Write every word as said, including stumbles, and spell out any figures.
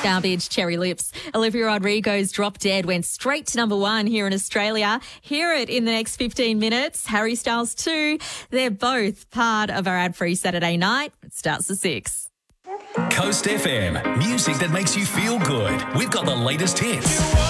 Garbage, Cherry Lips. Olivia Rodrigo's Drop Dead went straight to number one here in Australia. Hear it in the next fifteen minutes. Harry Styles too. They're both part of our ad-free Saturday night. It starts at six. Coast F M, music that makes you feel good. We've got the latest hits.